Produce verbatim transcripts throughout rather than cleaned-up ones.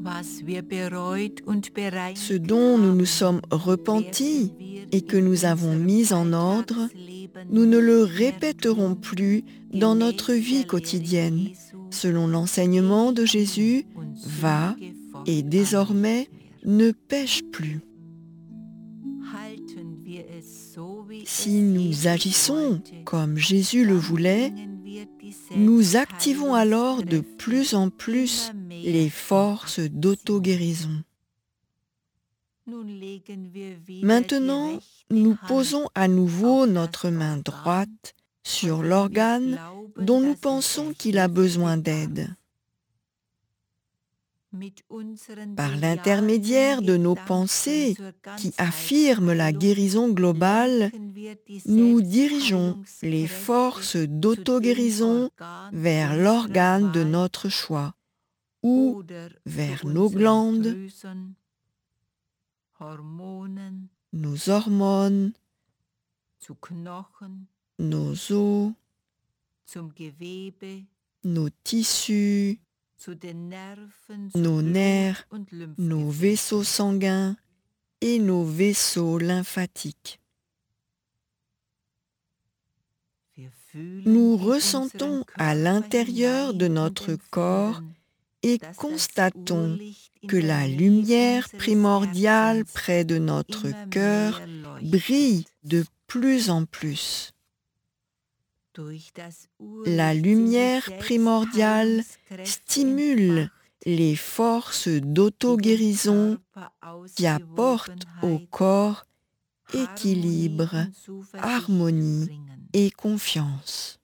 Ce dont nous nous sommes repentis et que nous avons mis en ordre, nous ne le répéterons plus dans notre vie quotidienne. Selon l'enseignement de Jésus, va et désormais ne pêche plus. Si nous agissons comme Jésus le voulait, nous activons alors de plus en plus les forces d'auto-guérison. Maintenant, nous posons à nouveau notre main droite sur l'organe dont nous pensons qu'il a besoin d'aide. Par l'intermédiaire de nos pensées qui affirment la guérison globale, nous dirigeons les forces d'auto-guérison vers l'organe de notre choix ou vers nos glandes, nos hormones, nos os, nos tissus, nos nerfs, nos vaisseaux sanguins et nos vaisseaux lymphatiques. Nous ressentons à l'intérieur de notre corps et constatons que la lumière primordiale près de notre cœur brille de plus en plus. La lumière primordiale stimule les forces d'auto-guérison qui apportent au corps équilibre, harmonie et confiance.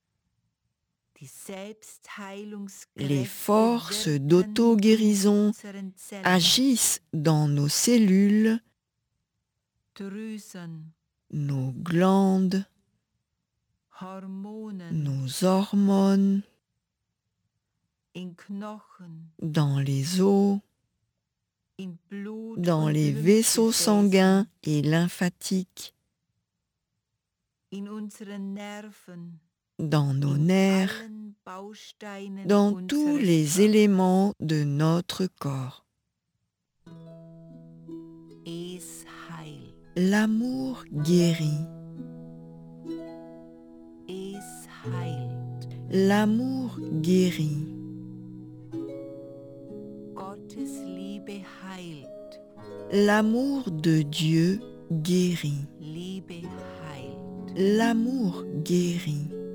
Les forces d'auto-guérison agissent dans nos cellules, nos glandes, nos hormones, dans les os, dans les vaisseaux sanguins et lymphatiques, dans nos nerfs, dans tous les éléments de notre corps. L'amour guérit. L'amour guérit. L'amour de Dieu guérit. L'amour guérit.